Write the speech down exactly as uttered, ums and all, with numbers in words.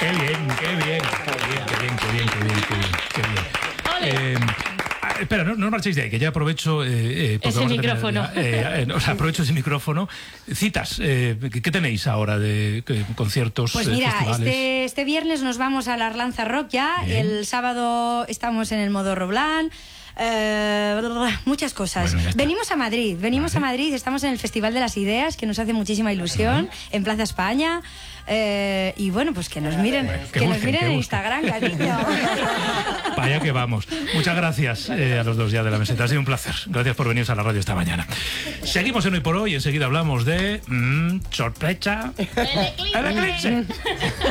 Qué bien, qué bien, qué bien, qué bien, qué bien, qué bien, qué bien, qué bien. Eh, Espera, no, no marchéis de ahí, que ya aprovecho... Eh, eh, ese micrófono. Ya, eh, eh, o sea, aprovecho ese micrófono. Citas, eh, ¿qué tenéis ahora de, de conciertos, Pues eh, mira, festivales? este, este viernes nos vamos a la Arlanza Rock ya, Bien. el sábado estamos en el Modo Roblán. Eh, muchas cosas. Bueno, venimos a Madrid, venimos vale. a Madrid, estamos en el Festival de las Ideas, que nos hace muchísima ilusión, uh-huh. en Plaza España. Eh, y bueno, pues que nos miren, bueno, que, que nos busquen, miren que en busquen. Instagram, cariño. Para allá que vamos. Muchas gracias eh, a los dos ya de la meseta. Ha sido un placer. Gracias por venir a la radio esta mañana. Seguimos en Hoy por Hoy. Enseguida hablamos de... Mmm, sorpresa. El eclipse. El eclipse.